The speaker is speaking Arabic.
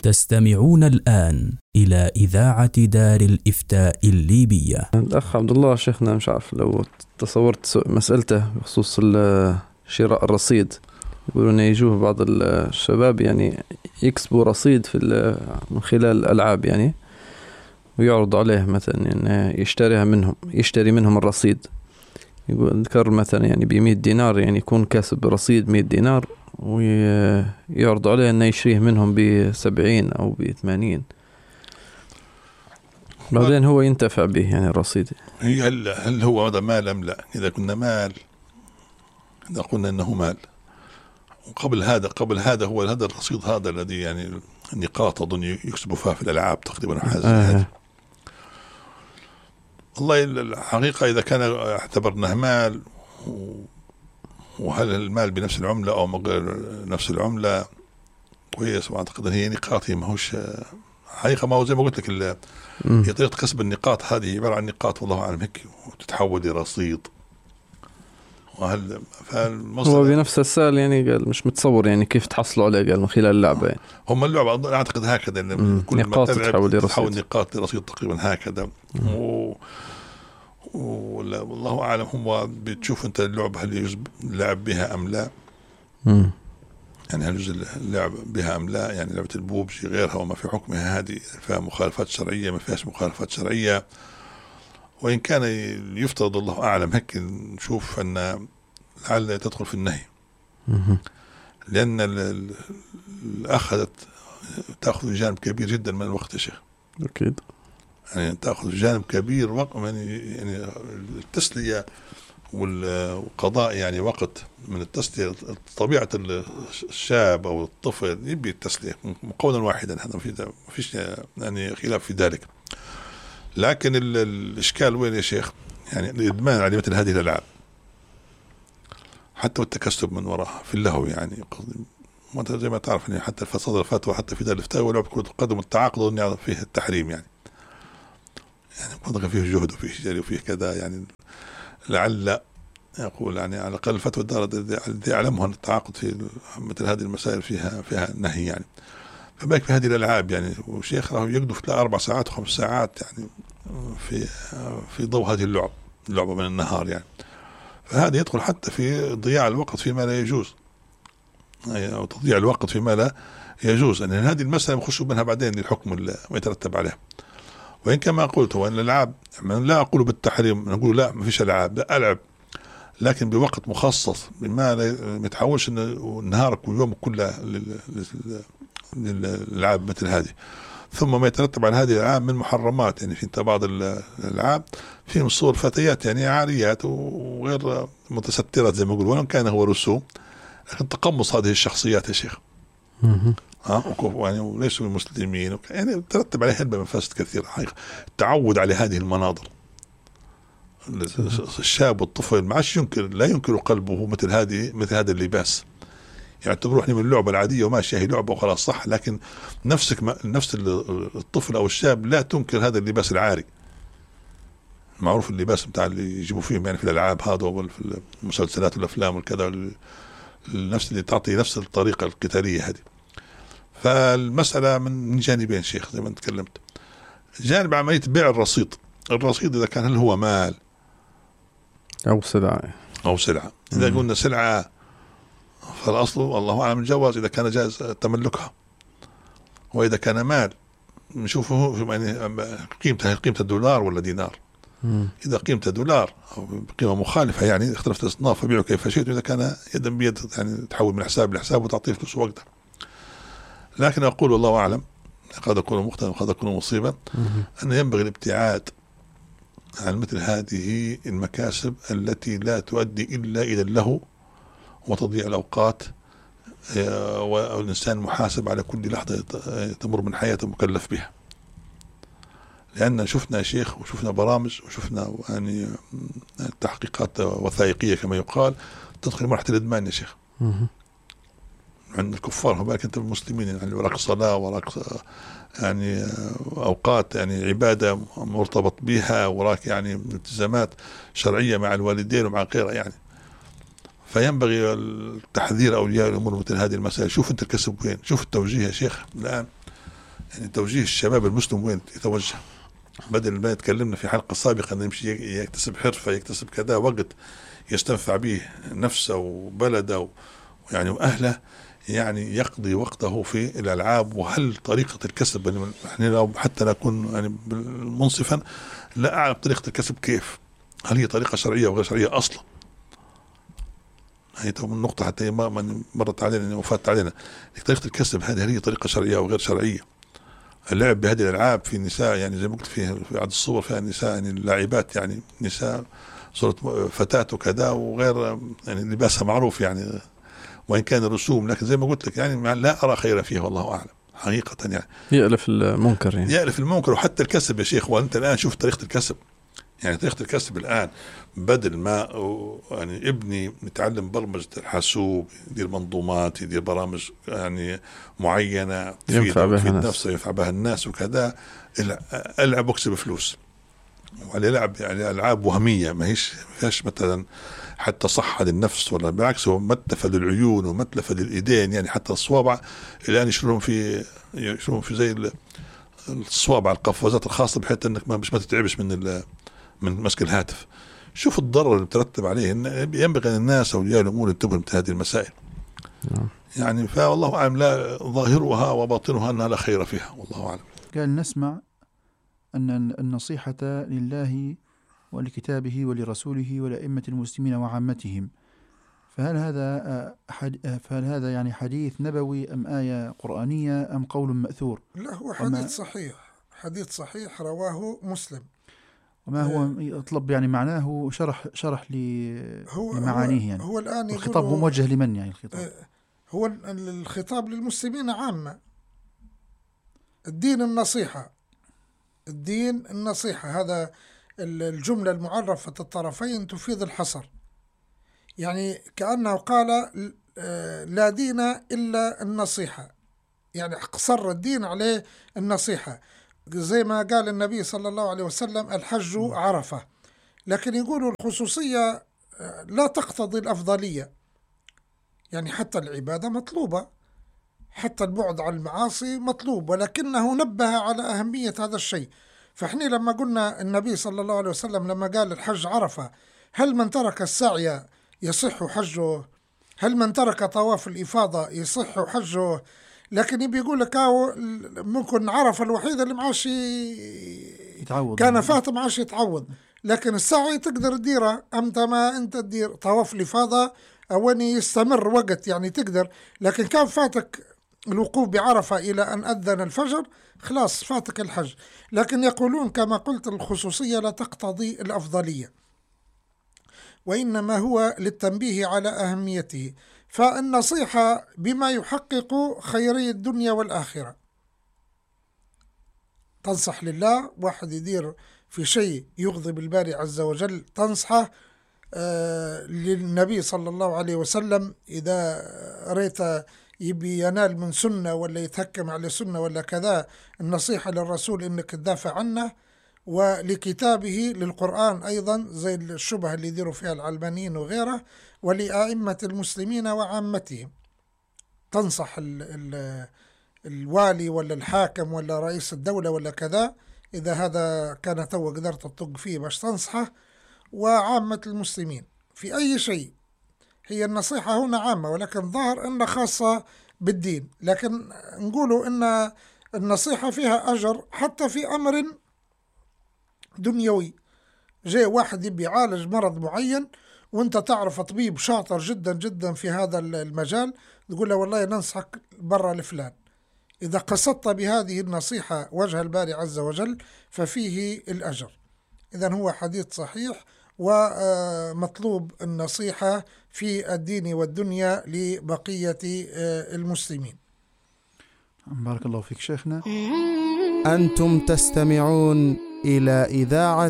تستمعون الآن إلى إذاعة دار الإفتاء الليبية. الأخ عبد الله شيخنا، مش عارف لو تصورت مسألته بخصوص شراء الرصيد. يقولون يجوه بعض الشباب يعني يكسبوا رصيد من خلال الألعاب يعني، ويعرض عليه مثلا يعني يشتري منهم الرصيد. يقول ذكر مثلا يعني ب100 دينار، يعني يكون كاسب رصيد 100 دينار، ويعرض عليه أنه يشريه منهم ب70 أو ب80، بعدين هو ينتفع به يعني الرصيد. هل هو هذا مال أم لا؟ إذا قلنا أنه مال، وقبل هذا هو هذا الرصيد هذا الذي يعني النقاط أظن يكسبوا فيها في الألعاب تقريبا حاجة. والله الحقيقة إذا كان اعتبرناه مال، وهل المال بنفس العملة أو غير نفس العملة، وهي أعتقد هي نقاط، ما هوش حقيقة، ما هو زي ما قلت لك هي طريقة كسب النقاط هذه عبارة عن نقاط والله أعلم هيك، وتتحول لرصيد. هو بنفس السؤال يعني قال مش متصور يعني كيف تحصلوا عليه، قال من خلال اللعبة يعني. هم اللعبة أعتقد هكذا، كل نقاط تتحول نقاط لرصيد تقريبا هكذا. والله أعلم هم بتشوف أنت اللعبة هل يجوز اللعب بها أم لا. يعني هل يجوز اللعب بها أم لا، يعني لعبة البوبجي غيرها وما في حكمها هذه فيها مخالفات شرعية ما فيهاش مخالفات شرعية. وإن كان يفترض الله أعلم هيك نشوف أن لعل تدخل في النهي، لأن تأخذ جانب كبير جدا من الوقت يا شيخ. أكيد يعني تأخذ جانب كبير وقت يعني التسلية والقضاء يعني وقت من التسلية. طبيعة الشاب أو الطفل يبي التسلية قولا واحدا، هذا ما فيش يعني خلاف في ذلك. لكن الإشكال وين يا شيخ؟ يعني الإدمان على مثل هذه الألعاب حتى والتكسب من وراها في اللهو، يعني زي ما تعرف يعني حتى صدر الفتوى حتى في دار الإفتاء ولعب كرة القدم والتعاقد يعرف فيه التحريم، يعني فيه جهد وفيه جري وفيه كذا، يعني لعل يقول يعني على الأقل الفتوى الدار الذي أعلمها أن التعاقد في مثل هذه المسائل فيها نهي يعني. فبالك في هذه الألعاب يعني، وشيخ راهو يقدف 4 ساعات و5 ساعات يعني في ضوء هذه اللعبة من النهار يعني. فهذا يدخل حتى في ضياع الوقت فيما لا يجوز، أو تضييع الوقت فيما لا يجوز. أن هذه المسألة نخش منها بعدين للحكم اللي يترتب عليه. وإن كما قلت هو أن الألعاب لا أقول بالتحريم، نقول لا ما فيش ألعاب، لا ألعب لكن بوقت مخصص، بما ما يتحولش نهارك ويومك كله للألعاب مثل هذه. ثم ما يترتب على هذه الألعاب من محرمات، يعني في بعض الألعاب فيهم صور فتيات يعني عاريات وغير متسترات زي ما يقولوا، وإن كان هو رسوم لكن تقمص هذه الشخصيات يا شيخ. يعني وليسوا المسلمين يعني ترتب عليه هلبة مفاسد كثيرة حقيقة. التعود على هذه المناظر، الشاب والطفل ما عادش لا ينكر قلبه مثل هذا اللباس، يعني تروح من اللعبة العادية وماشي هي لعبة وخلاص صح، لكن نفس الطفل أو الشاب لا تنكر هذا اللباس العاري معروف، اللباس بتاع اللي يجيبوا فيهم يعني في الألعاب هذا وفي المسلسلات والأفلام والكذا، نفس اللي تعطي نفس الطريقة القتالية هذه. فالمسألة من جانبين شيخ زي ما تكلمت. جانب عملية بيع الرصيد إذا كان هل هو مال أو سلعة. إذا قلنا سلعة فالأصل الله أعلم الجواز إذا كان جائز تملكها، وإذا كان مال نشوفه يعني قيمة الدولار ولا دينار. إذا قيمة دولار أو قيمة مخالفة يعني اختلفت الأصناف فبيعه كيف شئت، إذا كان يدا بيد يعني تحول من حساب لحساب وتعطيه فلوس وقتها. لكن أقول والله أعلم قد أكون مختلف وقد أكون مصيبا، أن ينبغي الابتعاد عن مثل هذه المكاسب التي لا تؤدي إلا إلى اللهو وتضييع الأوقات، والإنسان محاسب على كل لحظة تمر من حياته مكلف بها. لأن شفنا شيخ وشفنا برامج وشفنا يعني تحقيقات وثائقية كما يقال تدخل مرحلة الإدمان يا شيخ عند الكفار. وبالك أنت المسلمين يعني وراك صلاة وراك يعني أوقات يعني عبادة مرتبط بها، وراك يعني التزامات شرعية مع الوالدين ومع غيرها يعني. فينبغي التحذير أولياء الأمور مثل هذه المسائل. شوف أنت الكسب وين، شوف التوجيه يا شيخ. الآن يعني توجيه الشباب المسلم وين يتوجه، بدل ما يتكلمنا في حلقة سابقة أنه يمشي يكتسب حرفة، يكتسب كذا وقت يستنفع به نفسه وبلده يعني وأهله، يعني يقضي وقته في الألعاب. وهل طريقة الكسب، يعني احنا لو حتى نكون يعني منصفا لا أعلم طريقة الكسب كيف، هل هي طريقة شرعية وغير شرعية أصلا؟ هي النقطة حتى ما مرت علينا وفات علينا، طريقة الكسب هذه هل هي طريقة شرعية وغير شرعية؟ اللعب بهذه الألعاب في نساء، يعني زي ما قلت في عدد الصور فيها نساء يعني اللاعبات، يعني نساء صورة فتاة وكذا وغير، يعني لباسها معروف يعني وإن كان الرسوم، لكن زي ما قلت لك يعني لا أرى خير فيها والله أعلم حقيقة. يعني يألف المنكر، يعني يألف المنكر. وحتى الكسب يا شيخ، وأنت الآن شوف طريقة الكسب، يعني طريقة الكسب الآن بدل ما يعني ابني يتعلم برمجة الحاسوب، يدير منظومات، يدير برامج يعني معينة ينفع بها نفسه، ينفع بها الناس وكذا، ألعب واكسب فلوس، وعلى لعب يعني ألعاب وهمية ما فيهاش مثلا حتى صحة للنفس، ولا بالعكس هو متلفة للعيون ومتلفة للإيدين، يعني حتى الصوابع الآن يشترون في زي الصوابع القفازات الخاصة بحيث أنك ما تتعبش من مسك الهاتف. شوف الضرر اللي بترتب عليه. ينبغي أن الناس أولياء الأمور ينتبهوا لهذه المسائل. يعني فوالله أعلم، لا ظاهرها وباطنها أنها لا خير فيها، والله أعلم. قال نسمع أن النصيحة لله ولكتابه ولرسوله ولأئمة المسلمين وعامتهم، فهل هذا يعني حديث نبوي أم آية قرآنية أم قول مأثور؟ لا، هو حديث صحيح رواه مسلم. وما هو يطلب يعني معناه شرح لمعانيه، يعني هو الآن الخطاب هو موجه لمن؟ يعني هو الخطاب للمسلمين عامة. الدين النصيحة، هذا الجملة المعرفة الطرفين تفيد الحصر، يعني كأنه قال لا دين إلا النصيحة، يعني اقتصر الدين عليه النصيحة، زي ما قال النبي صلى الله عليه وسلم الحج عرفة. لكن يقولوا الخصوصية لا تقتضي الأفضلية، يعني حتى العبادة مطلوبة، حتى البعد عن المعاصي مطلوب، ولكنه نبه على أهمية هذا الشيء. فإحنا لما قلنا النبي صلى الله عليه وسلم لما قال الحج عرفة، هل من ترك السعي يصح حجه؟ هل من ترك طواف الإفاضة يصح حجه؟ لكن يبي يقول لك ممكن عرفة الوحيدة اللي معاش يتعوض، كان فات معاش يتعوض، لكن السعي تقدر تديره. أمتى ما أنت تدير طواف الإفاضة أولي يستمر وقت يعني تقدر، لكن كان فاتك الوقوف بعرفة إلى أن أذن الفجر خلاص فاتك الحج. لكن يقولون كما قلت الخصوصية لا تقتضي الأفضلية، وإنما هو للتنبيه على أهميته. فالنصيحة بما يحقق خيري الدنيا والآخرة، تنصح لله، واحد يدير في شيء يغضب الباري عز وجل تنصحه. للنبي صلى الله عليه وسلم إذا ريت يبي ينال من سنة ولا يتهكم على سنة ولا كذا، النصيحة للرسول إنك تدافع عنه، ولكتابه للقرآن أيضا زي الشبهة اللي يديروا فيها العلمانيين وغيره، ولأئمة المسلمين وعامتهم، تنصح الوالي ولا الحاكم ولا رئيس الدولة ولا كذا، إذا هذا كان تو قدرت تطق فيه باش تنصحه، وعامة المسلمين في أي شيء. هي النصيحة هنا عامة، ولكن ظاهر أنها خاصة بالدين، لكن نقولوا أن النصيحة فيها أجر حتى في أمر دنيوي. جاي واحد يبي يعالج مرض معين وانت تعرف طبيب شاطر جدا جدا في هذا المجال، تقول له والله ننصحك برا لفلان. إذا قصدت بهذه النصيحة وجه الباري عز وجل ففيه الأجر. إذن هو حديث صحيح، ومطلوب النصيحة في الدين والدنيا لبقية المسلمين. بارك الله فيك شيخنا. أنتم تستمعون إلى إذاعة